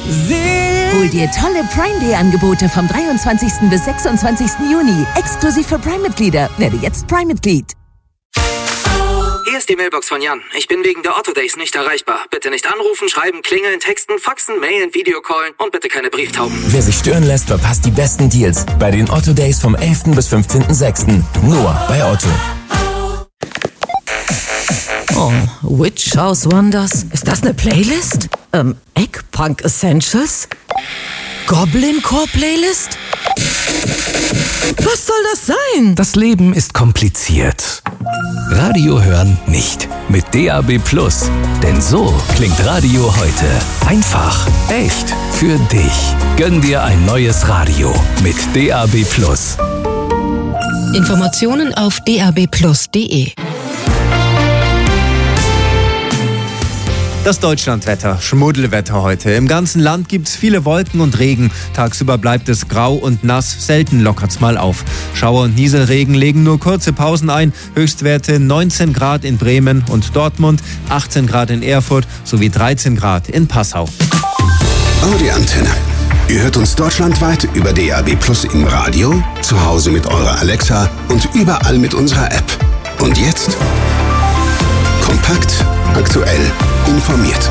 Hol dir tolle Prime Day Angebote vom 23. bis 26. Juni. Exklusiv für Prime-Mitglieder. Werde jetzt Prime-Mitglied. Hier ist die Mailbox von Jan. Ich bin wegen der Otto Days nicht erreichbar. Bitte nicht anrufen, schreiben, klingeln, texten, faxen, mailen, Videocallen und bitte keine Brieftauben. Wer sich stören lässt, verpasst die besten Deals bei den Otto Days vom 11. bis 15.06. Nur bei Otto. Oh, Witch House Wonders. Ist das eine Playlist? Eggpunk Essentials? Goblin Core Playlist? Was soll das sein? Das Leben ist kompliziert. Radio hören nicht. Mit DAB+. Denn so klingt Radio heute. Einfach, echt, für dich. Gönn dir ein neues Radio mit DAB+. Informationen auf dabplus.de. Das Deutschlandwetter, Schmuddelwetter heute. Im ganzen Land gibt's viele Wolken und Regen. Tagsüber bleibt es grau und nass, selten lockert's mal auf. Schauer und Nieselregen legen nur kurze Pausen ein. Höchstwerte 19 Grad in Bremen und Dortmund, 18 Grad in Erfurt sowie 13 Grad in Passau. Audi Antenne. Ihr hört uns deutschlandweit über DAB+ im Radio, zu Hause mit eurer Alexa und überall mit unserer App. Und jetzt? Kompakt, aktuell, informiert.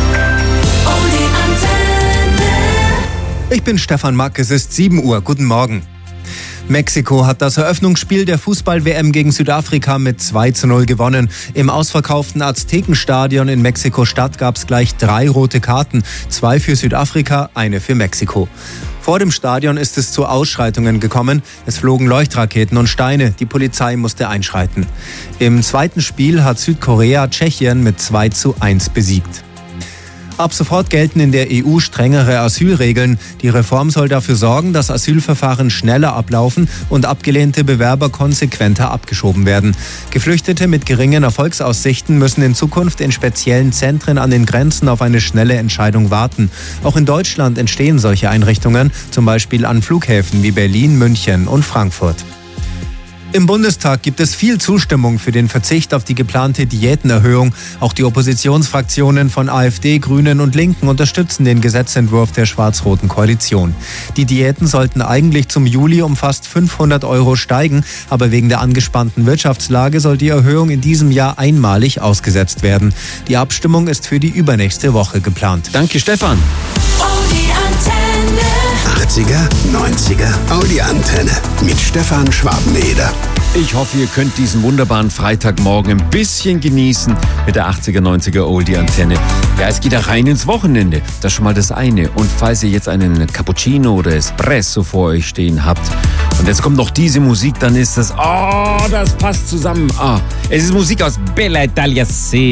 Ich bin Stefan Mack, es ist 7 Uhr. Guten Morgen. Mexiko hat das Eröffnungsspiel der Fußball-WM gegen Südafrika mit 2:0 gewonnen. Im ausverkauften Aztekenstadion in Mexiko-Stadt gab es gleich 3 rote Karten. 2 für Südafrika, eine für Mexiko. Vor dem Stadion ist es zu Ausschreitungen gekommen. Es flogen Leuchtraketen und Steine. Die Polizei musste einschreiten. Im zweiten Spiel hat Südkorea Tschechien mit 2:1 besiegt. Ab sofort gelten in der EU strengere Asylregeln. Die Reform soll dafür sorgen, dass Asylverfahren schneller ablaufen und abgelehnte Bewerber konsequenter abgeschoben werden. Geflüchtete mit geringen Erfolgsaussichten müssen in Zukunft in speziellen Zentren an den Grenzen auf eine schnelle Entscheidung warten. Auch in Deutschland entstehen solche Einrichtungen, zum Beispiel an Flughäfen wie Berlin, München und Frankfurt. Im Bundestag gibt es viel Zustimmung für den Verzicht auf die geplante Diätenerhöhung. Auch die Oppositionsfraktionen von AfD, Grünen und Linken unterstützen den Gesetzentwurf der schwarz-roten Koalition. Die Diäten sollten eigentlich zum Juli um fast 500 € steigen, aber wegen der angespannten Wirtschaftslage soll die Erhöhung in diesem Jahr einmalig ausgesetzt werden. Die Abstimmung ist für die übernächste Woche geplant. Danke, Stefan. 80er, 90er, Audi Antenne mit Stefan Schwabeneder. Ich hoffe, ihr könnt diesen wunderbaren Freitagmorgen ein bisschen genießen mit der 80er, 90er Oldie Antenne. Ja, es geht auch rein ins Wochenende. Das ist schon mal das eine. Und falls ihr jetzt einen Cappuccino oder Espresso vor euch stehen habt und jetzt kommt noch diese Musik, dann ist das, das passt zusammen. Es ist Musik aus Bella Italia